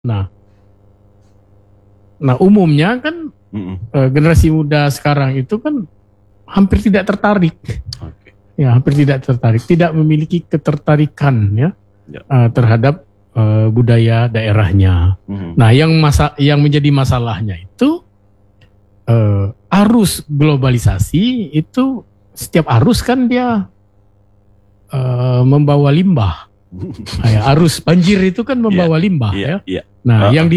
Nah, umumnya kan generasi muda sekarang itu kan hampir tidak tertarik. Oke. Ya, hampir tidak tertarik, tidak memiliki ketertarikan ya, Ya. Terhadap budaya daerahnya. Nah, yang menjadi masalahnya itu arus globalisasi itu setiap arus kan dia membawa limbah. Ya, arus banjir itu kan membawa limbah ya. Nah, yang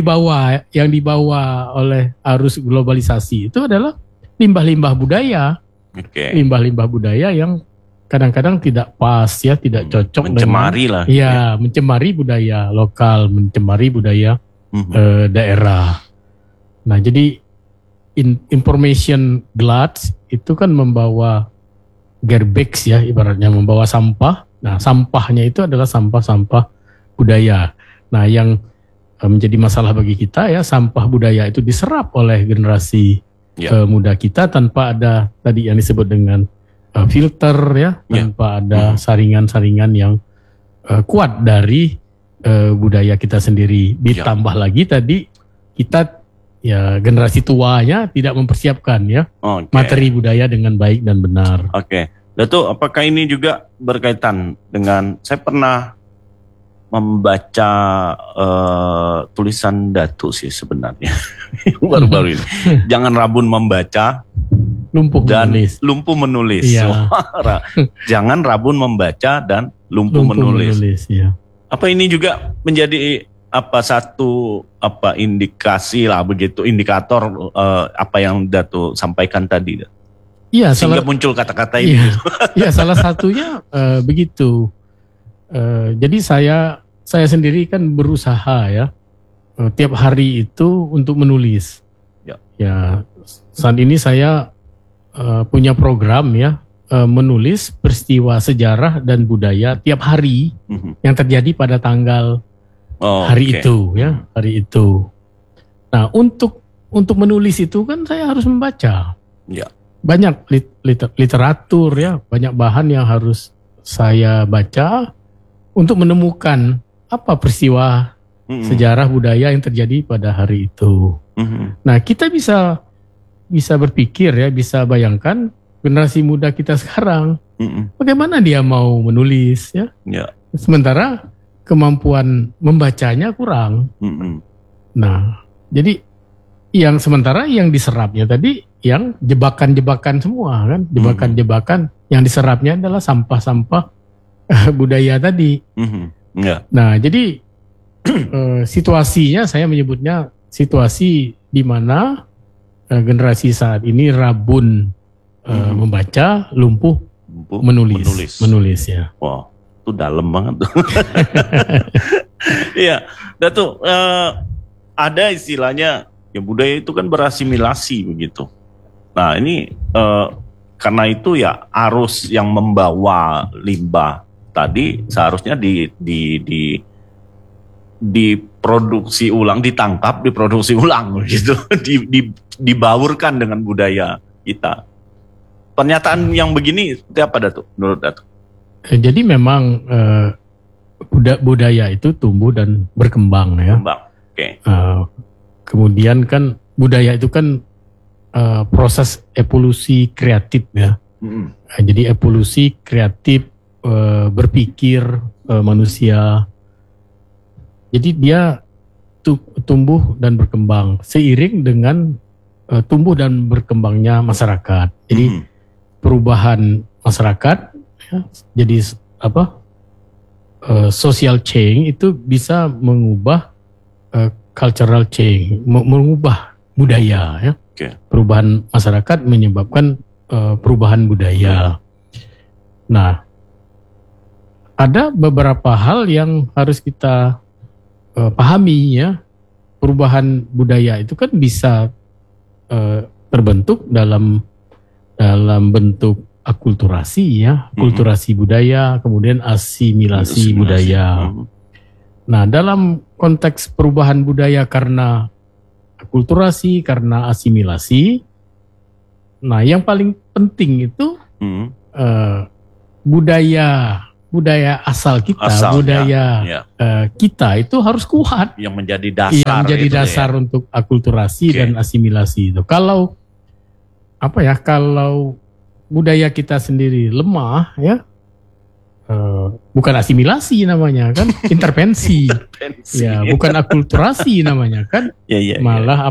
dibawa oleh arus globalisasi itu adalah limbah-limbah budaya. Limbah-limbah budaya yang kadang-kadang tidak pas ya, tidak cocok mencemari dengan, lah. Ya, mencemari budaya lokal, mencemari budaya daerah. Nah, jadi information gluts itu kan membawa garbage ya, ibaratnya membawa sampah. Nah, sampahnya itu adalah sampah-sampah budaya. Nah, yang menjadi masalah bagi kita ya, sampah budaya itu diserap oleh generasi muda kita tanpa ada tadi yang disebut dengan filter ya, tanpa ada saringan-saringan yang kuat dari budaya kita sendiri. Ditambah lagi tadi kita ya generasi tuanya tidak mempersiapkan ya materi budaya dengan baik dan benar. Datuk, apakah ini juga berkaitan dengan, saya pernah membaca tulisan Datuk sih sebenarnya baru-baru ini. Jangan rabun membaca, lumpuh menulis. Iya. Jangan rabun membaca dan lumpuh menulis. Ya. Apa ini juga menjadi satu indikasi lah begitu, indikator apa yang Datuk sampaikan tadi? Iya, sehingga muncul kata-kata ini. Iya, salah satunya begitu. Jadi saya sendiri kan berusaha ya tiap hari itu untuk menulis. Ya, saat ini saya punya program ya menulis peristiwa sejarah dan budaya tiap hari yang terjadi pada tanggal hari itu ya, hari itu. Nah, untuk menulis itu kan saya harus membaca. Ya. Banyak literatur ya, banyak bahan yang harus saya baca untuk menemukan apa peristiwa sejarah budaya yang terjadi pada hari itu. Nah, kita bisa berpikir ya, bisa bayangkan generasi muda kita sekarang bagaimana dia mau menulis ya. Sementara kemampuan membacanya kurang. Nah, jadi sementara yang diserapnya tadi yang jebakan-jebakan semua kan, jebakan-jebakan yang diserapnya adalah sampah-sampah budaya tadi. Nah, jadi situasinya saya menyebutnya situasi di mana generasi saat ini rabun membaca, lumpuh menulis ya. Wow, itu dalam banget tuh. Iya, Datuk, ada istilahnya ya, budaya itu kan berasimilasi begitu. Nah, ini karena itu ya arus yang membawa limbah tadi seharusnya diproduksi ulang, ditangkap, diproduksi ulang gitu, dibaurkan dengan budaya kita. Pernyataan yang begini seperti apa, Datuk, menurut Datuk? Jadi memang budaya itu tumbuh dan berkembang ya. Kemudian kan budaya itu kan proses evolusi kreatif ya. Jadi evolusi kreatif berpikir manusia. Jadi dia tumbuh dan berkembang seiring dengan tumbuh dan berkembangnya masyarakat. Jadi perubahan masyarakat ya, jadi social change itu bisa mengubah cultural change, mengubah budaya ya. Perubahan masyarakat menyebabkan perubahan budaya. Nah, ada beberapa hal yang harus kita pahami ya. Perubahan budaya itu kan bisa terbentuk dalam bentuk akulturasi ya, akulturasi budaya, kemudian asimilasi budaya. Nah, dalam konteks perubahan budaya karena akulturasi, karena asimilasi, nah yang paling penting itu budaya budaya asal kita, Asalnya, budaya ya. Kita itu harus kuat. Yang menjadi dasar. Yang menjadi dasar untuk akulturasi dan asimilasi itu. Kalau kalau budaya kita sendiri lemah, ya bukan asimilasi namanya kan, intervensi. Ya, bukan akulturasi namanya kan, malah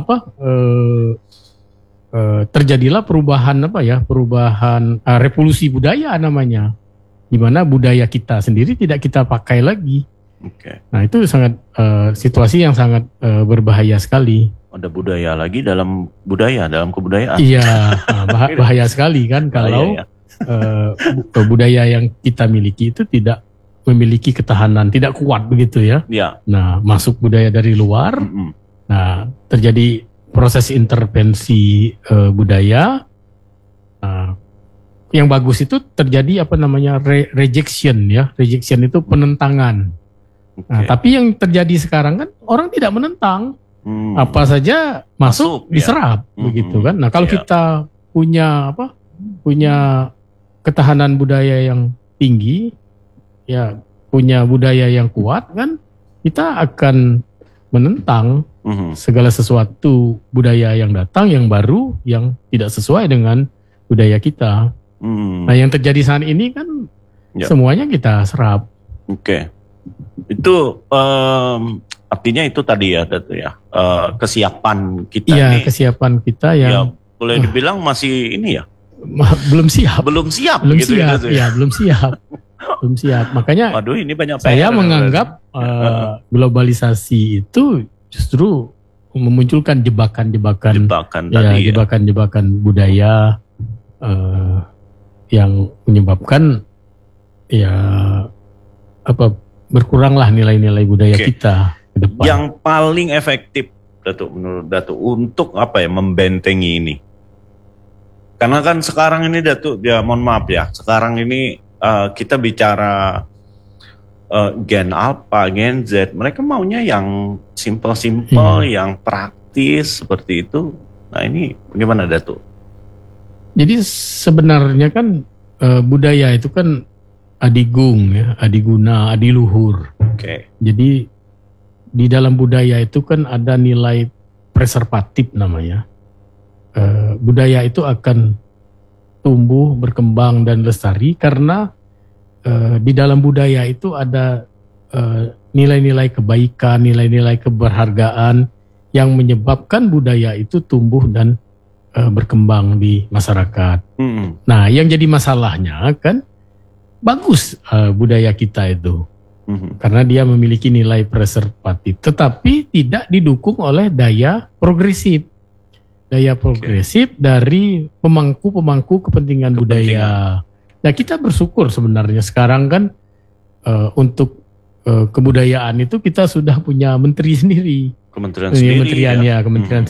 terjadilah perubahan perubahan revolusi budaya namanya, di mana budaya kita sendiri tidak kita pakai lagi. Nah itu sangat situasi yang sangat berbahaya sekali. Ada budaya lagi dalam kebudayaan. Iya, bahaya sekali kan kalau budaya yang kita miliki itu tidak memiliki ketahanan, tidak kuat begitu ya. Nah, masuk budaya dari luar, nah terjadi proses intervensi budaya. Nah, yang bagus itu terjadi rejection ya. Rejection itu penentangan. Nah, tapi yang terjadi sekarang kan orang tidak menentang. Apa saja masuk diserap begitu kan. Nah, kalau kita punya ketahanan budaya yang tinggi, ya punya budaya yang kuat kan, kita akan menentang segala sesuatu budaya yang datang, yang baru, yang tidak sesuai dengan budaya kita. Nah, yang terjadi saat ini kan semuanya kita serap. Itu artinya itu tadi ya, Datuk ya, kesiapan kita. Iya, kesiapan kita yang boleh dibilang masih ini ya. Belum siap. Belum siap. Makanya waduh, ini banyak saya menganggap globalisasi itu justru memunculkan jebakan-jebakan budaya yang menyebabkan berkuranglah nilai-nilai budaya kita ke depan. Yang paling efektif, Datuk, menurut Datuk, untuk membentengi ini? Karena kan sekarang ini, Datuk, ya mohon maaf ya, sekarang ini kita bicara Gen Alpha, Gen Z, mereka maunya yang simple-simple, yang praktis seperti itu. Nah, ini bagaimana, Datuk? Jadi sebenarnya kan budaya itu kan adigung ya, adiguna, adiluhur. Jadi di dalam budaya itu kan ada nilai preservatif namanya. Budaya itu akan tumbuh, berkembang dan lestari karena di dalam budaya itu ada nilai-nilai kebaikan, nilai-nilai keberhargaan yang menyebabkan budaya itu tumbuh dan berkembang di masyarakat. Nah, yang jadi masalahnya kan bagus budaya kita itu. Karena dia memiliki nilai preservatif, tetapi tidak didukung oleh daya progresif. Daya progresif dari pemangku-pemangku kepentingan budaya. Nah, kita bersyukur sebenarnya sekarang kan untuk kebudayaan itu kita sudah punya menteri sendiri. Kementerian sendiri. Kementerian